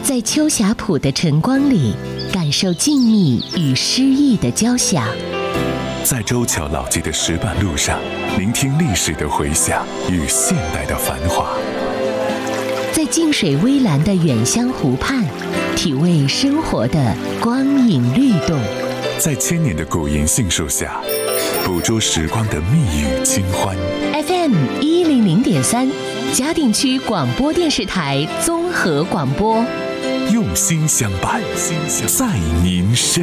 在秋霞浦的晨光里，感受静谧与诗意的交响； 在周桥老街的石板路上，聆听历史的回响与现代的繁华； 在静水微澜的远乡湖畔，体味生活的光影律动； 在千年的古银杏树下，捕捉时光的蜜语清欢。 FM 100.3，嘉定区广播电视台综合广播， 用心相伴，在您身